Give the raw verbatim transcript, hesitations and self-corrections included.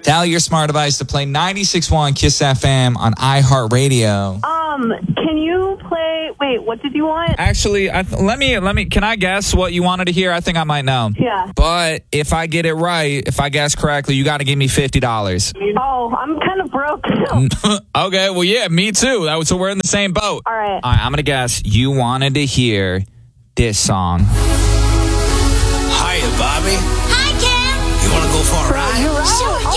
Tell your smart device to play ninety-six point one Kiss F M on iHeartRadio. Um, can you play, wait, what did you want? Actually, I th- let me, let me, can I guess what you wanted to hear? I think I might know. Yeah. But if I get it right, if I guess correctly, you got to give me fifty dollars. Oh, I'm kind of broke. So. Okay, well, yeah, me too. That was, so we're in the same boat. All right. All right, I'm going to guess you wanted to hear this song. Hiya, Bobby. Hi, Ken. You want to go for a ride? Sure,